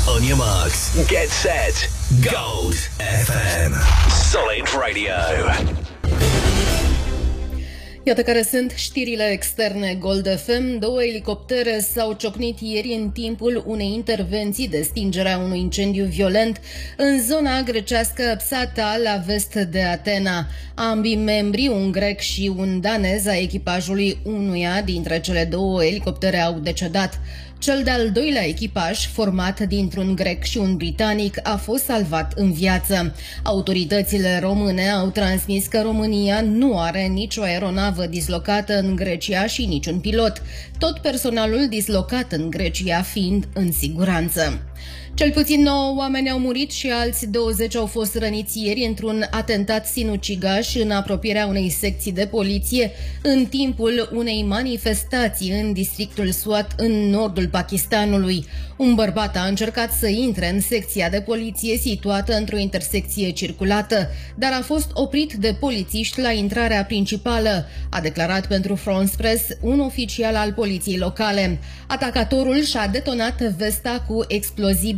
On your marks, get set, Gold FM. Solid Radio. Iată care sunt știrile externe Gold FM. 2 elicoptere s-au ciocnit ieri în timpul unei intervenții de stingere a unui incendiu violent în zona grecească Psata, la vest de Atena. Ambii membri, un grec și un danez, a echipajului unuia dintre cele 2 elicoptere au decedat. Cel de-al doilea echipaj, format dintr-un grec și un britanic, a fost salvat în viață. Autoritățile române au transmis că România nu are nicio aeronavă dislocată în Grecia și niciun pilot, tot personalul dislocat în Grecia fiind în siguranță. Cel puțin 9 oameni au murit și alți 20 au fost răniți ieri într-un atentat sinucigaș în apropierea unei secții de poliție în timpul unei manifestații în districtul Swat, în nordul Pakistanului. Un bărbat a încercat să intre în secția de poliție situată într-o intersecție circulată, dar a fost oprit de polițiști la intrarea principală, a declarat pentru France Press un oficial al poliției locale. Atacatorul și-a detonat vesta cu explozibil.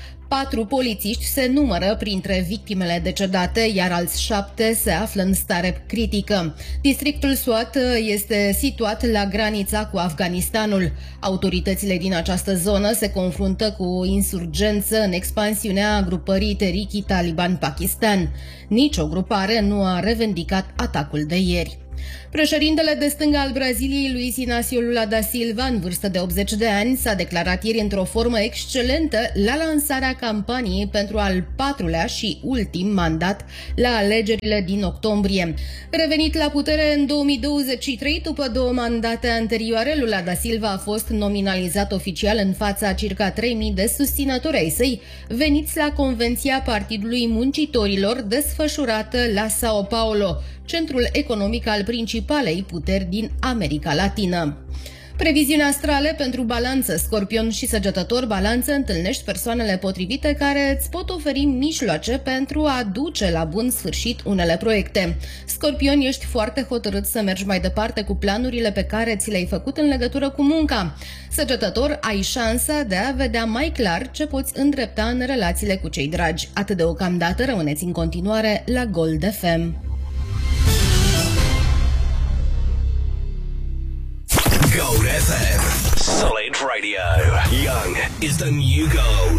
4 polițiști se numără printre victimele decedate, iar alți 7 se află în stare critică. Districtul Swat este situat la granița cu Afganistanul. Autoritățile din această zonă se confruntă cu o insurgență în expansiunea grupării Tehrik-i Taliban Pakistan. Nici o grupare nu a revendicat atacul de ieri. Președintele de stânga al Braziliei, Luiz Inácio Lula da Silva, în vârstă de 80 de ani, s-a declarat ieri într-o formă excelentă la lansarea campaniei pentru al 4-lea și ultim mandat la alegerile din octombrie. Revenit la putere în 2023, după 2 mandate anterioare, Lula da Silva a fost nominalizat oficial în fața a circa 3.000 de susținători ai săi, veniți la Convenția Partidului Muncitorilor, desfășurată la São Paulo, centrul economic al principalei puteri din America Latină. Previziuni astrale pentru Balanță, Scorpion și Săgetător. Balanță, întâlnești persoanele potrivite care îți pot oferi mijloace pentru a duce la bun sfârșit unele proiecte. Scorpion, ești foarte hotărât să mergi mai departe cu planurile pe care ți le-ai făcut în legătură cu munca. Săgetător, ai șansa de a vedea mai clar ce poți îndrepta în relațiile cu cei dragi. Atât deocamdată, rămâneți în continuare la Gold FM. Gold FM. Solid Radio. Young is the new gold.